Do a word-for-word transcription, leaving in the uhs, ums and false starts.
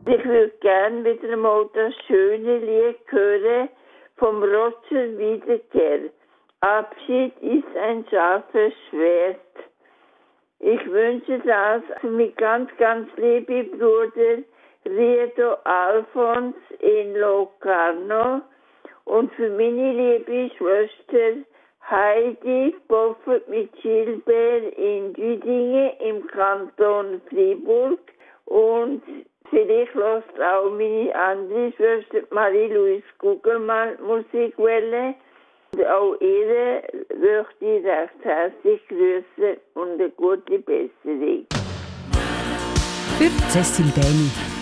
Ich würde gern wieder mal das schöne Lied hören vom Roger Wiederkehr. Abschied ist ein scharfes Schwert. Ich wünsche das für mich ganz, ganz liebe Bruder Riedo Alfons in Locarno und für meine liebe Schwester Heidi Boffert mit Gilbert in Düdingen im Kanton Fribourg und vielleicht lässt auch meine andere Schwester Marie-Louise Kugelmann Musikwelle. Und auch ihr möchte ich recht herzlich grüßen und eine gute Besserung. Für Cecil Beni.